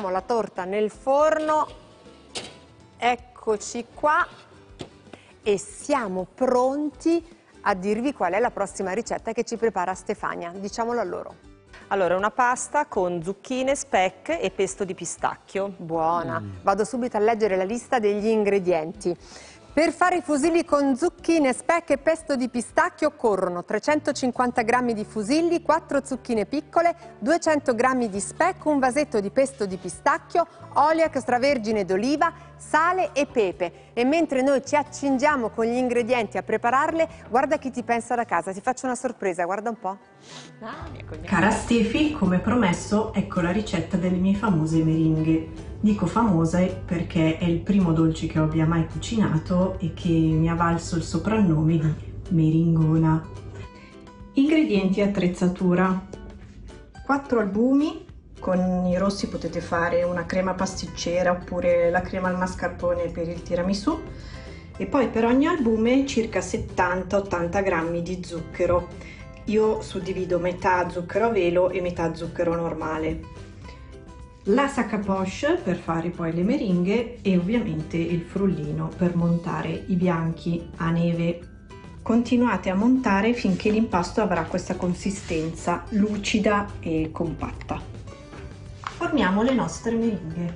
mettiamo la torta nel forno. Eccoci qua e siamo pronti a dirvi qual è la prossima ricetta che ci prepara Stefania. Diciamolo a loro. Allora, è una pasta con zucchine, speck e pesto di pistacchio. Buona. Vado subito a leggere la lista degli ingredienti. Per fare i fusilli con zucchine, speck e pesto di pistacchio occorrono 350 g di fusilli, 4 zucchine piccole, 200 g di speck, un vasetto di pesto di pistacchio, olio extravergine d'oliva, sale e pepe. E mentre noi ci accingiamo con gli ingredienti a prepararle, guarda chi ti pensa da casa, ti faccio una sorpresa, guarda un po'. Cara Stefi, come promesso, ecco la ricetta delle mie famose meringhe. Dico famose perché è il primo dolce che abbia mai cucinato e che mi ha valso il soprannome di meringona. Ingredienti e attrezzatura: 4 albumi. Con i rossi potete fare una crema pasticcera oppure la crema al mascarpone per il tiramisù, e poi per ogni albume circa 70-80 g di zucchero. Io suddivido metà zucchero a velo e metà zucchero normale. La sac à poche per fare poi le meringhe e ovviamente il frullino per montare i bianchi a neve. Continuate a montare finché l'impasto avrà questa consistenza lucida e compatta. Formiamo le nostre meringhe.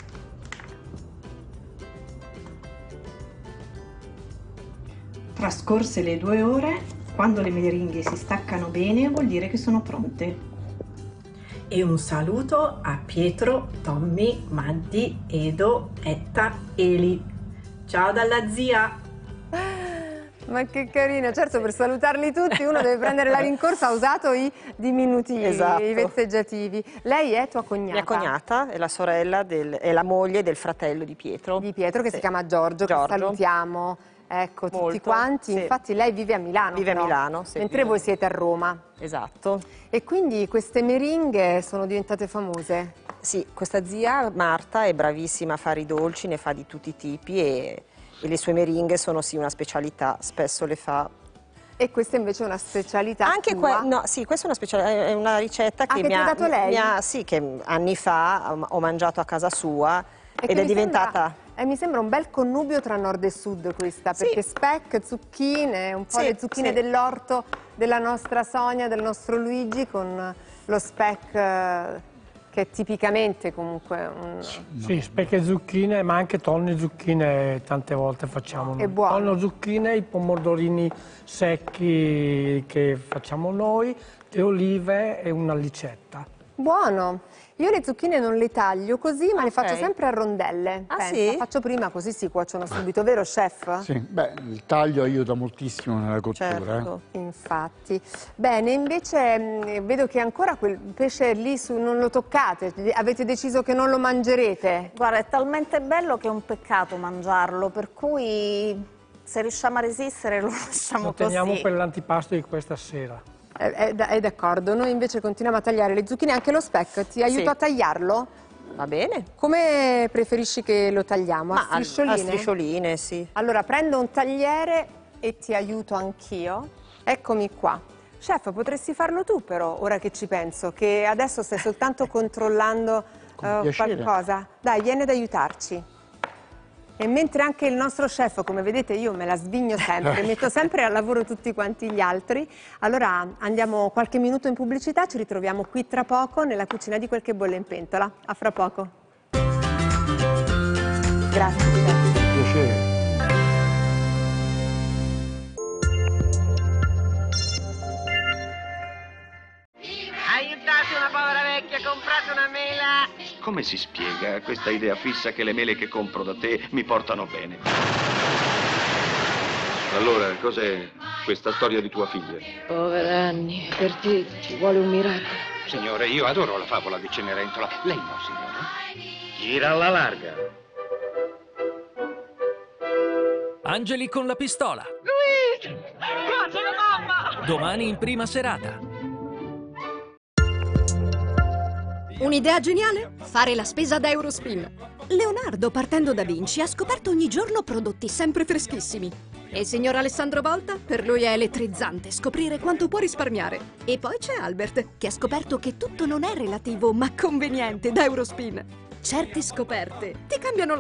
Trascorse le 2 ore, quando le meringhe si staccano bene vuol dire che sono pronte. E un saluto a Pietro, Tommy, Maddi, Edo, Etta, Eli. Ciao dalla zia! Ma che carina, certo, per salutarli tutti uno deve prendere la rincorsa, ha usato i diminutivi, Esatto. I vezzeggiativi. Lei è tua cognata? Mia cognata è la sorella è la moglie del fratello di Pietro. Di Pietro, che Sì. si chiama Giorgio, che salutiamo. Ecco, tutti Molto, quanti. sì. Infatti lei vive a Milano. Vive però, a Milano, sì. mentre voi siete a Roma. Esatto. E quindi queste meringhe sono diventate famose? Sì, questa zia Marta è bravissima a fare i dolci, ne fa di tutti i tipi e le sue meringhe sono sì una specialità, spesso le fa. E questa invece è una specialità Anche tua? no, sì, questa è una ricetta che che ti ha dato lei? sì, che anni fa ho mangiato a casa sua E ed che è diventata... mi sembra un bel connubio tra nord e sud questa, Sì. perché speck, zucchine, un po' Sì, le zucchine sì. dell'orto della nostra Sonia, del nostro Luigi, con lo speck che è tipicamente comunque Sì, speck e zucchine, ma anche tonno e zucchine tante volte facciamo noi. È buono. Tonno, zucchine, i pomodorini secchi che facciamo noi, le olive e una licetta. buono. Io le zucchine non le taglio così, ma le faccio Ok. sempre a rondelle. Ah, Pensa, sì? faccio prima così si cuociono subito, vero chef? Sì, beh, il taglio aiuta moltissimo nella cottura. Certo. Infatti. Bene, invece vedo che ancora quel pesce lì non lo toccate, avete deciso che non lo mangerete. Guarda, è talmente bello che è un peccato mangiarlo, per cui se riusciamo a resistere lo lasciamo Lo teniamo così. per l'antipasto di questa sera. È d'accordo, noi invece continuiamo a tagliare le zucchine, anche lo speck, ti aiuto Sì. a tagliarlo? Va bene? Come preferisci che lo tagliamo? A striscioline? A striscioline, sì. Allora prendo un tagliere e ti aiuto anch'io. Eccomi qua. Chef, potresti farlo tu però, ora che ci penso, che adesso stai soltanto controllando Con piacere. qualcosa. Dai, vieni ad aiutarci. E mentre anche il nostro chef, come vedete, io me la svigno sempre, metto sempre al lavoro tutti quanti gli altri. Allora andiamo qualche minuto in pubblicità, ci ritroviamo qui tra poco nella cucina di Quel che bolle in pentola. A fra poco. Grazie. Piacere. Aiutate una povera vecchia, comprate una mela! Come si spiega questa idea fissa che le mele che compro da te mi portano bene? Allora, cos'è questa storia di tua figlia? Povera Anni, per te ci vuole un miracolo. Signore, io adoro la favola di Cenerentola. Lei no, signore? Gira alla larga. Angeli con la pistola. Luigi! Bacia la mamma! Domani in prima serata. Un'idea geniale? Fare la spesa da Eurospin. Leonardo, partendo da Vinci, ha scoperto ogni giorno prodotti sempre freschissimi. E il signor Alessandro Volta? Per lui è elettrizzante scoprire quanto può risparmiare. E poi c'è Albert, che ha scoperto che tutto non è relativo, ma conveniente da Eurospin. Certe scoperte ti cambiano